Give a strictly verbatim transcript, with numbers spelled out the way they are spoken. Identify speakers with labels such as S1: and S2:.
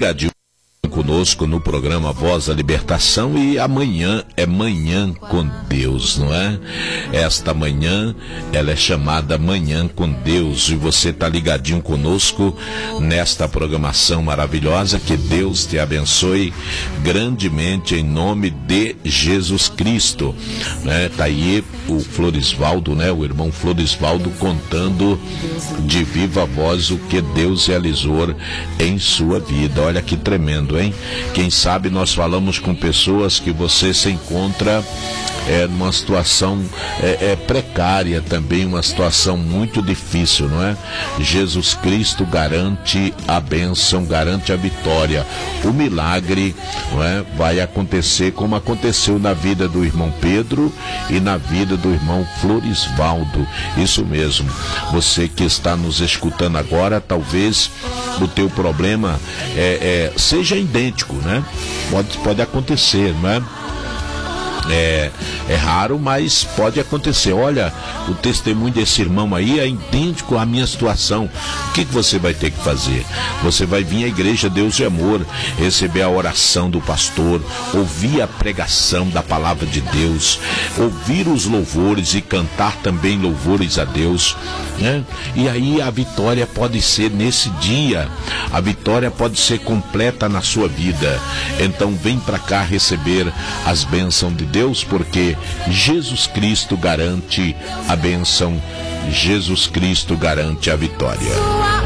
S1: ligadinho conosco no programa Voz da Libertação, e amanhã é Manhã com Deus, não é? Esta manhã, ela é chamada Manhã com Deus, e você está ligadinho conosco nesta programação maravilhosa. Que Deus te abençoe grandemente em nome de Jesus Cristo, né? Tá aí o Florisvaldo, né? O irmão Florisvaldo contando de viva voz o que Deus realizou em sua vida. Olha que tremendo, hein? Quem sabe nós falamos com pessoas que você se encontra é, numa situação é, é, precária também, uma situação muito difícil, não é? Jesus Cristo garante a bênção, garante a vitória. O milagre, não é, vai acontecer como aconteceu na vida do irmão Pedro e na vida do irmão Florisvaldo. Isso mesmo. Você que está nos escutando agora, talvez o teu problema é, é, seja idêntico, né? Pode, pode acontecer, não é? É, é raro, mas pode acontecer. Olha, o testemunho desse irmão aí é idêntico à minha situação. O que, que você vai ter que fazer? Você vai vir à igreja Deus de Amor, receber a oração do pastor, ouvir a pregação da palavra de Deus, ouvir os louvores e cantar também louvores a Deus, né? E aí a vitória pode ser nesse dia, a vitória pode ser completa na sua vida. Então vem para cá receber as bênçãos de Deus, porque Jesus Cristo garante a bênção, Jesus Cristo garante a vitória.